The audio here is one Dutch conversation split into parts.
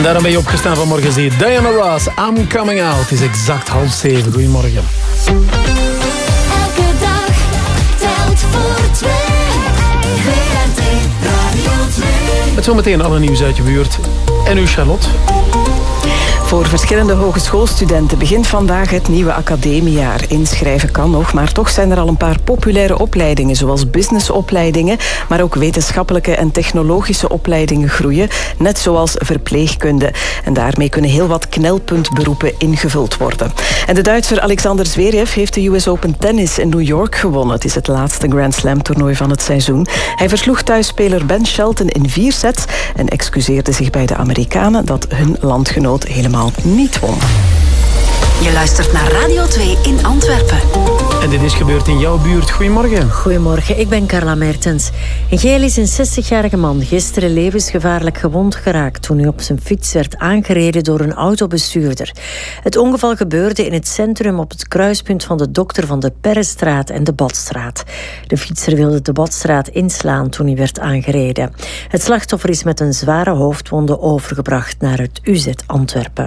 En daarom ben je opgestaan vanmorgen. Zie je Diana Ross, I'm Coming Out. Het is exact 6:30. Goedemorgen. Elke dag telt voor twee. VRT Radio 2. Met zometeen alle nieuws uit je buurt. En u, Charlotte? Voor verschillende hogeschoolstudenten begint vandaag het nieuwe academiejaar. Inschrijven kan nog, maar toch zijn er al een paar populaire opleidingen, zoals businessopleidingen, maar ook wetenschappelijke en technologische opleidingen groeien, net zoals verpleegkunde. En daarmee kunnen heel wat knelpuntberoepen ingevuld worden. En de Duitser Alexander Zverev heeft de US Open Tennis in New York gewonnen. Het is het laatste Grand Slam toernooi van het seizoen. Hij versloeg thuisspeler Ben Shelton in 4 sets en excuseerde zich bij de Amerikanen dat hun landgenoot helemaal niet won. Je luistert naar Radio 2 in Antwerpen. En dit is gebeurd in jouw buurt. Goedemorgen. Goedemorgen, ik ben Carla Mertens. In Geel is een 60-jarige man gisteren levensgevaarlijk gewond geraakt toen hij op zijn fiets werd aangereden door een autobestuurder. Het ongeval gebeurde in het centrum op het kruispunt van de Dokter van de Perrestraat en de Badstraat. De fietser wilde de Badstraat inslaan toen hij werd aangereden. Het slachtoffer is met een zware hoofdwonde overgebracht naar het UZ Antwerpen.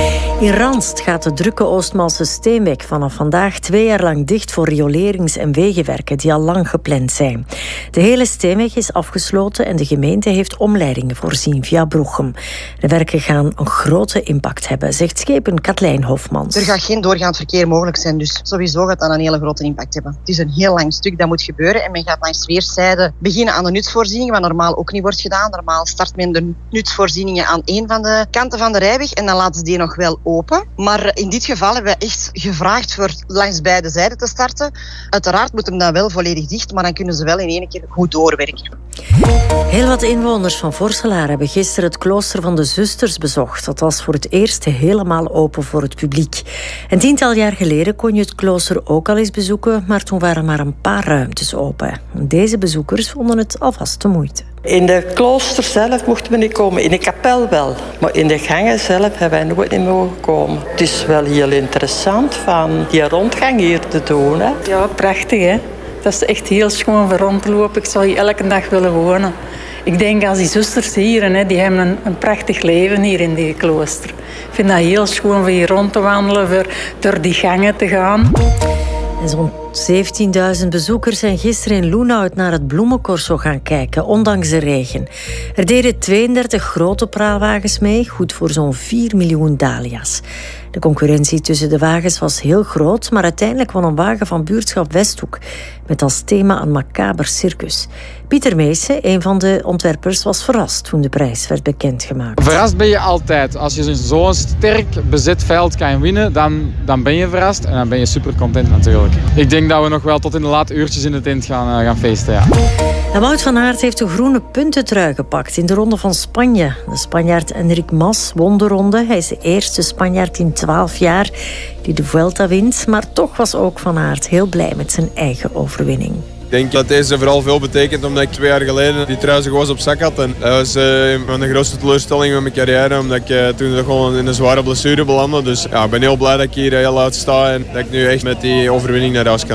In Ranst gaat de drukke Oostmalse Steenweg vanaf vandaag 2 jaar lang dicht voor riolerings- en wegenwerken die al lang gepland zijn. De hele Steenweg is afgesloten en de gemeente heeft omleidingen voorzien via Broechem. De werken gaan een grote impact hebben, zegt schepen Katlijn Hofmans. Er gaat geen doorgaand verkeer mogelijk zijn, dus sowieso gaat dat een hele grote impact hebben. Het is een heel lang stuk dat moet gebeuren en men gaat langs weerszijden beginnen aan de nutsvoorzieningen, wat normaal ook niet wordt gedaan. Normaal start men de nutsvoorzieningen aan één van de kanten van de rijweg en dan laten ze die nog wel open. Maar in dit geval hebben we echt gevraagd voor langs beide zijden te starten. Uiteraard moet hem dan wel volledig dicht, maar dan kunnen ze wel in één keer goed doorwerken. Heel wat inwoners van Vorselaar hebben gisteren het klooster van de Zusters bezocht. Dat was voor het eerst helemaal open voor het publiek. Een 10-tal jaar geleden kon je het klooster ook al eens bezoeken, maar toen waren maar een paar ruimtes open. Deze bezoekers vonden het alvast de moeite. In de klooster zelf mochten we niet komen, in de kapel wel. Maar in de gangen zelf hebben wij nooit niet mogen komen. Het is wel heel interessant van die rondgang hier te doen. Hè? Ja, prachtig hè. Dat is echt heel schoon voor rond te lopen. Ik zou hier elke dag willen wonen. Ik denk als die zusters hier, hè, die hebben een prachtig leven hier in die klooster. Ik vind dat heel schoon voor hier rond te wandelen, voor door die gangen te gaan. En zo'n 17.000 bezoekers zijn gisteren in Loenhout naar het bloemencorso gaan kijken, ondanks de regen. Er deden 32 grote praalwagens mee, goed voor zo'n 4 miljoen dahlia's. De concurrentie tussen de wagens was heel groot, maar uiteindelijk won een wagen van buurtschap Westhoek met als thema een macaber circus. Pieter Meijsen, een van de ontwerpers, was verrast toen de prijs werd bekendgemaakt. Verrast ben je altijd. Als je zo'n sterk bezet veld kan winnen, dan ben je verrast en dan ben je super content natuurlijk. Ik denk dat we nog wel tot in de late uurtjes in de tent gaan feesten. Ja. En Wout van Aert heeft de groene puntentrui gepakt in de Ronde van Spanje. De Spanjaard Enric Mas won de ronde. Hij is de eerste Spanjaard in 12 jaar die de Vuelta wint. Maar toch was ook Van Aert heel blij met zijn eigen overwinning. Ik denk dat deze vooral veel betekent omdat ik 2 jaar geleden die trui zo gewoon op zak had. En dat was mijn grootste teleurstelling met mijn carrière, omdat ik toen gewoon in een zware blessure belandde. Dus ja, ik ben heel blij dat ik hier heel oud sta en dat ik nu echt met die overwinning naar huis kan.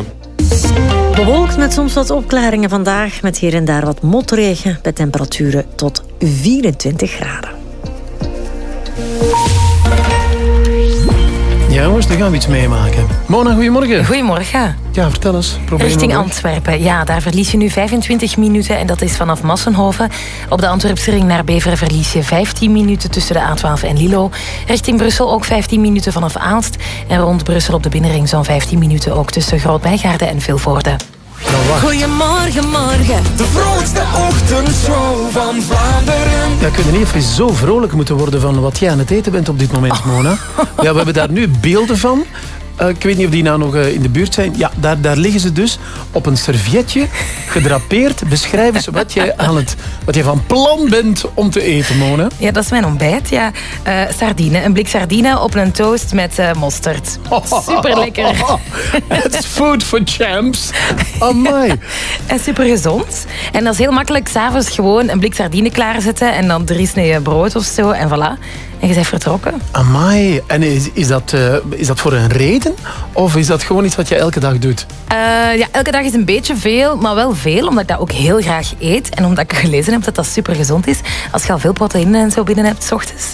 Bewolkt met soms wat opklaringen vandaag, met hier en daar wat motregen bij temperaturen tot 24 graden. Ja jongens, nu gaan we iets meemaken. Mona, goedemorgen. Goedemorgen. Ja, vertel eens. Richting Antwerpen. Ja, daar verlies je nu 25 minuten en dat is vanaf Massenhoven. Op de Antwerpse ring naar Beveren verlies je 15 minuten tussen de A12 en Lilo. Richting Brussel ook 15 minuten vanaf Aalst. En rond Brussel op de binnenring zo'n 15 minuten ook tussen Groot-Bijgaarde en Vilvoorde. Goedemorgen, morgen. De vrolijkste ochtendshow van Vlaanderen. Ja, ik weet niet of je zo vrolijk moeten worden van wat jij aan het eten bent op dit moment, Mona. Ja, we hebben daar nu beelden van. Ik weet niet of die nou nog in de buurt zijn. Ja, daar liggen ze dus op een servietje, gedrapeerd. Beschrijf eens wat je van plan bent om te eten, Mona. Ja, dat is mijn ontbijt. Ja. Sardine. Een blik sardine op een toast met mosterd. Super lekker. It's food for champs. Amai. En super gezond. En dat is heel makkelijk. 's Avonds gewoon een blik sardine klaarzetten en dan 3 sneden brood of zo en voilà. En je bent vertrokken. Amai. En is dat voor een reden? Of is dat gewoon iets wat je elke dag doet? Ja, elke dag is een beetje veel, maar wel veel, omdat ik dat ook heel graag eet. En omdat ik gelezen heb dat dat super gezond is. Als je al veel proteïne en zo binnen hebt, 's ochtends.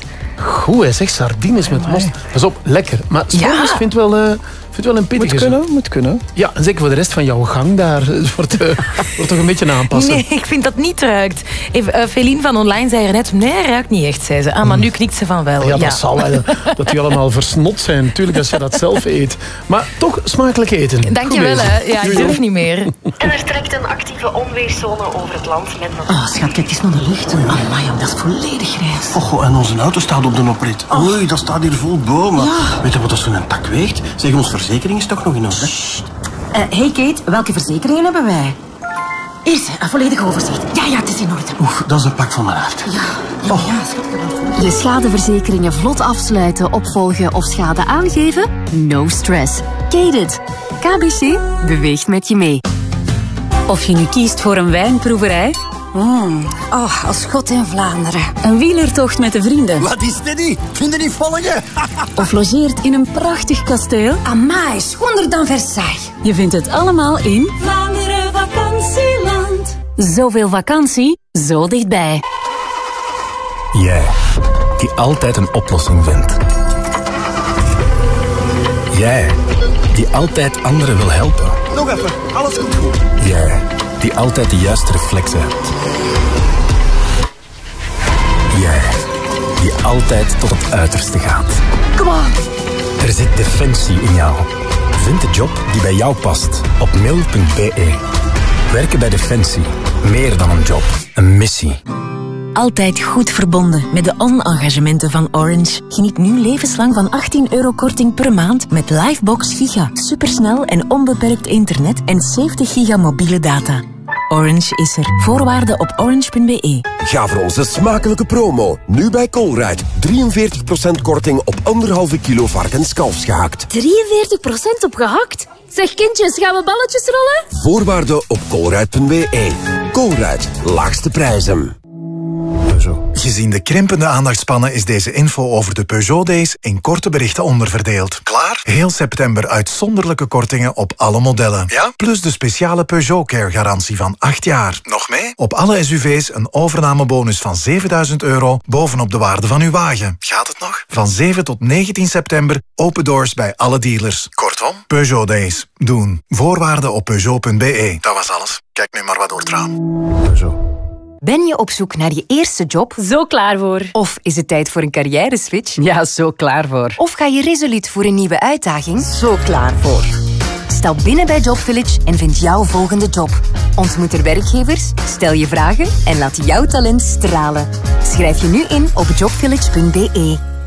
Goed, hij zegt sardines met mosterd. Pas op, lekker. Maar s'morgens vindt wel een pittige. Moet kunnen. Ja, en zeker voor de rest van jouw gang daar. wordt toch een beetje aanpassen. Nee, ik vind dat niet ruikt. Feline van online zei er net, nee, ruikt niet echt, zei ze. Maar nu knikt ze van wel. Ja, dat zal wel. Dat die allemaal versnot zijn. Natuurlijk, als je dat zelf eet. Maar toch smakelijk eten. Dankjewel, hè. Ja, ik durf niet meer. En er trekt een actieve onweerszone over het land. Oh, schat, kijk eens naar de lucht. Amai, dat is volledig grijs. Oh, en onze auto staat op de oprit. Oei, dat staat hier vol bomen. Ja. Weet je wat dat zo'n tak weegt? Zeg, onze verzekering is toch nog in orde? Hey Kate, welke verzekeringen hebben wij? Eerst, een volledig overzicht. Ja, het is in orde. Oef, dat is een pak van mijn hart. Ja, schat. Je schadeverzekeringen vlot afsluiten, opvolgen of schade aangeven? No stress. Kate it. KBC beweegt met je mee. Of je nu kiest voor een wijnproeverij... als God in Vlaanderen. Een wielertocht met de vrienden. Wat is dit niet? Kun je niet volgen? Of logeert in een prachtig kasteel. Amai, schoonder dan Versailles. Je vindt het allemaal in... Vlaanderen vakantieland. Zoveel vakantie, zo dichtbij. Jij, die altijd een oplossing vindt. Jij, die altijd anderen wil helpen. Nog even, alles komt goed. Jij, die altijd de juiste reflexen hebt. Jij, die altijd tot het uiterste gaat. Come on. Er zit defensie in jou. Vind de job die bij jou past op mil.be. Werken bij Defensie. Meer dan een job. Een missie. Altijd goed verbonden met de on-engagementen van Orange. Geniet nu levenslang van €18 korting per maand met Livebox Giga. Supersnel en onbeperkt internet en 70 giga mobiele data. Orange is er. Voorwaarden op orange.be. Ga voor onze smakelijke promo. Nu bij Colruyt. 43% korting op 1,5 kilo varkens-kalfsgehakt. 43% op gehakt? Zeg kindjes, gaan we balletjes rollen? Voorwaarden op colruyt.be. Colruyt. Laagste prijzen. Gezien de krimpende aandachtspannen is deze info over de Peugeot Days in korte berichten onderverdeeld. Klaar? Heel september uitzonderlijke kortingen op alle modellen. Ja? Plus de speciale Peugeot Care garantie van 8 jaar. Nog mee? Op alle SUV's een overnamebonus van €7.000 bovenop de waarde van uw wagen. Gaat het nog? Van 7 tot 19 september open doors bij alle dealers. Kortom, Peugeot Days. Doen. Voorwaarden op Peugeot.be. Dat was alles. Kijk nu maar wat door het raam. Peugeot. Ben je op zoek naar je eerste job? Zo klaar voor. Of is het tijd voor een carrière-switch? Ja, zo klaar voor. Of ga je resoluut voor een nieuwe uitdaging? Zo klaar voor. Stap binnen bij Job Village en vind jouw volgende job. Ontmoet er werkgevers, stel je vragen en laat jouw talent stralen. Schrijf je nu in op jobvillage.be.